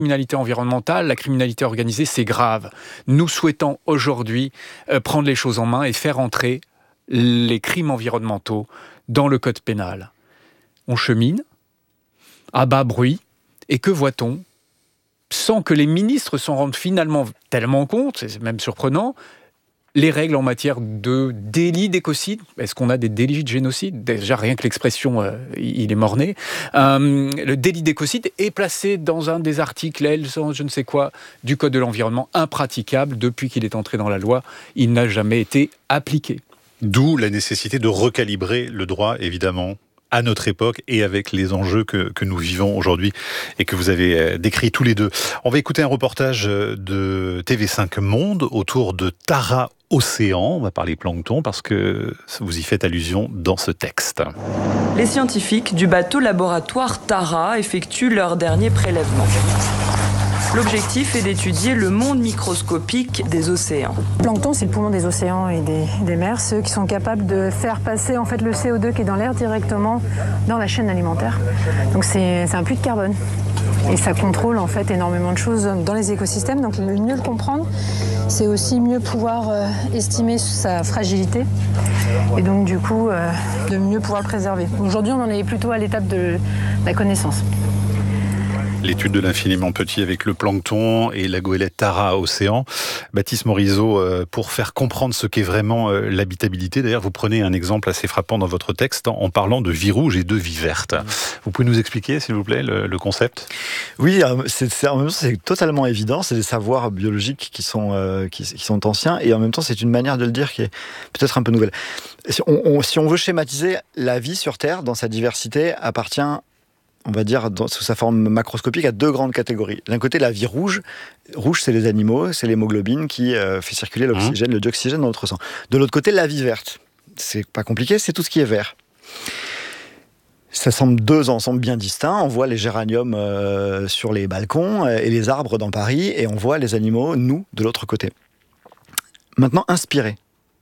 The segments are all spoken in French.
criminalité environnementale, la criminalité organisée, c'est grave. Nous souhaitons aujourd'hui prendre les choses en main et faire entrer les crimes environnementaux dans le code pénal. On chemine à bas bruit, et que voit-on ? Sans que les ministres s'en rendent finalement tellement compte, c'est même surprenant, les règles en matière de délit d'écocide. Est-ce qu'on a des délits de génocide ? Déjà, rien que l'expression, il est mort-né. Le délit d'écocide est placé dans un des articles, je ne sais quoi, du Code de l'environnement, impraticable. Depuis qu'il est entré dans la loi, il n'a jamais été appliqué. D'où la nécessité de recalibrer le droit, évidemment, à notre époque et avec les enjeux que nous vivons aujourd'hui et que vous avez décrits tous les deux. On va écouter un reportage de TV5 Monde autour de Tara Océan. On va parler plancton parce que vous y faites allusion dans ce texte. Les scientifiques du bateau laboratoire Tara effectuent leur dernier prélèvement. L'objectif est d'étudier le monde microscopique des océans. Le plancton, c'est le poumon des océans et des mers, ceux qui sont capables de faire passer en fait le CO2 qui est dans l'air directement dans la chaîne alimentaire. Donc c'est un puits de carbone. Et ça contrôle en fait énormément de choses dans les écosystèmes. Donc mieux le comprendre, c'est aussi mieux pouvoir estimer sa fragilité et donc du coup de mieux pouvoir le préserver. Aujourd'hui, on en est plutôt à l'étape de la connaissance. L'étude de l'infiniment petit avec le plancton et la goélette Tara Océan. Baptiste Morisot, pour faire comprendre ce qu'est vraiment l'habitabilité, d'ailleurs vous prenez un exemple assez frappant dans votre texte en parlant de vie rouge et de vie verte. Vous pouvez nous expliquer s'il vous plaît le concept ? Oui, en même temps c'est totalement évident, c'est des savoirs biologiques qui sont anciens et en même temps c'est une manière de le dire qui est peut-être un peu nouvelle. Si on veut schématiser, la vie sur Terre dans sa diversité appartient, on va dire, sous sa forme macroscopique, à deux grandes catégories. D'un côté, la vie rouge. Rouge, c'est les animaux, c'est l'hémoglobine qui fait circuler l'oxygène, le dioxygène dans notre sang. De l'autre côté, la vie verte. C'est pas compliqué, c'est tout ce qui est vert. Ça semble deux ensembles bien distincts. On voit les géraniums sur les balcons et les arbres dans Paris, et on voit les animaux, nous, de l'autre côté. Maintenant, inspirer.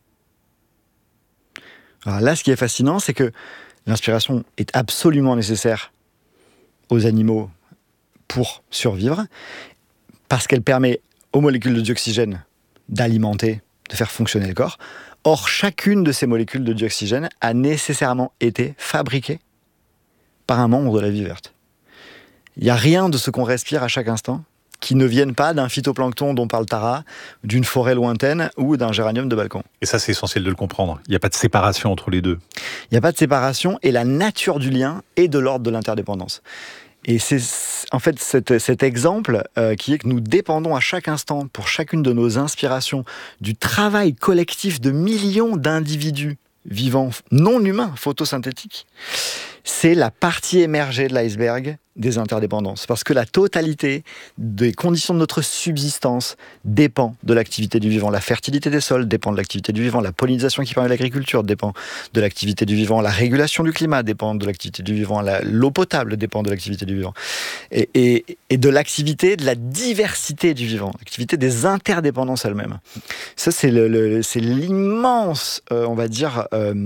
Alors là, ce qui est fascinant, c'est que l'inspiration est absolument nécessaire aux animaux pour survivre, parce qu'elle permet aux molécules de dioxygène d'alimenter, de faire fonctionner le corps. Or, chacune de ces molécules de dioxygène a nécessairement été fabriquée par un membre de la vie verte. Il n'y a rien de ce qu'on respire à chaque instant qui ne vienne pas d'un phytoplancton dont parle Tara, d'une forêt lointaine ou d'un géranium de balcon. Et ça, c'est essentiel de le comprendre. Il n'y a pas de séparation entre les deux. Il n'y a pas de séparation et la nature du lien est de l'ordre de l'interdépendance. Et c'est en fait cet exemple qui est que nous dépendons à chaque instant, pour chacune de nos inspirations, du travail collectif de millions d'individus vivants non humains, photosynthétiques. C'est la partie émergée de l'iceberg des interdépendances. Parce que la totalité des conditions de notre subsistance dépend de l'activité du vivant. La fertilité des sols dépend de l'activité du vivant. La pollinisation qui permet l'agriculture dépend de l'activité du vivant. La régulation du climat dépend de l'activité du vivant. L'eau potable dépend de l'activité du vivant. Et de l'activité, de la diversité du vivant. L'activité des interdépendances elles-mêmes. Ça, c'est l'immense, on va dire...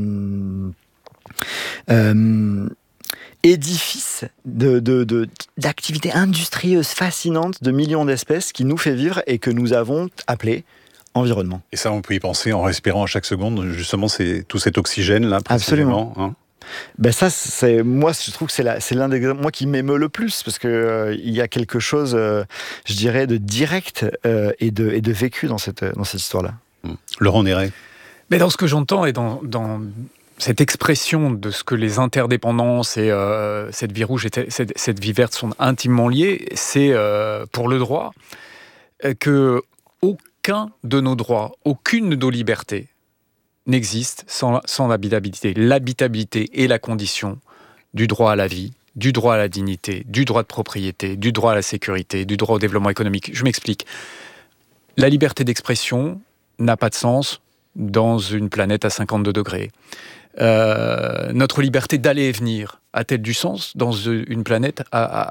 édifice d'activités industrieuses fascinantes de millions d'espèces qui nous fait vivre et que nous avons appelé environnement. Et ça, on peut y penser en respirant à chaque seconde, justement, c'est tout cet oxygène-là. Absolument. Hein. Ben ça, moi, je trouve que c'est l'un des moi qui m'émeut le plus, parce que il y a quelque chose, je dirais, de direct et de vécu dans cette histoire-là. Laurent Néret. Mais dans ce que j'entends et dans cette expression de ce que les interdépendances et cette vie rouge et cette vie verte sont intimement liées, c'est pour le droit que aucun de nos droits, aucune de nos libertés n'existe sans l'habitabilité. L'habitabilité est la condition du droit à la vie, du droit à la dignité, du droit de propriété, du droit à la sécurité, du droit au développement économique. Je m'explique. La liberté d'expression n'a pas de sens dans une planète à 52 degrés. Notre liberté d'aller et venir a-t-elle du sens dans une planète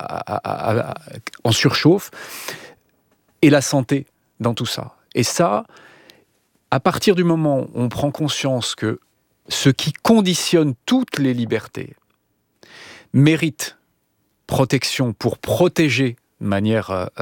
en surchauffe? Et la santé dans tout ça. Et ça, à partir du moment où on prend conscience que ce qui conditionne toutes les libertés mérite protection pour protéger manière